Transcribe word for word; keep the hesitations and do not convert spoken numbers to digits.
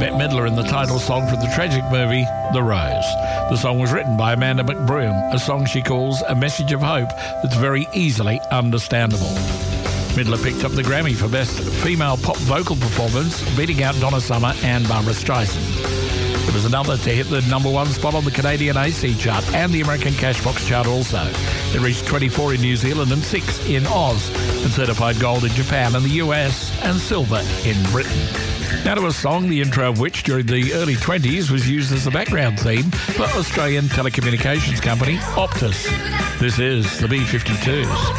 Bette Midler in the title song from the tragic movie The Rose. The song was written by Amanda McBroom, a song she calls a message of hope that's very easily understandable. Midler picked up the Grammy for Best Female Pop Vocal Performance, beating out Donna Summer and Barbra Streisand. It was another to hit the number one spot on the Canadian A C chart and the American Cashbox chart also. It reached twenty-four in New Zealand and six in Oz, and certified gold in Japan and the U S, and silver in Britain. Now to a song, the intro of which during the early twenties was used as the background theme for Australian telecommunications company Optus. This is the B fifty-twos.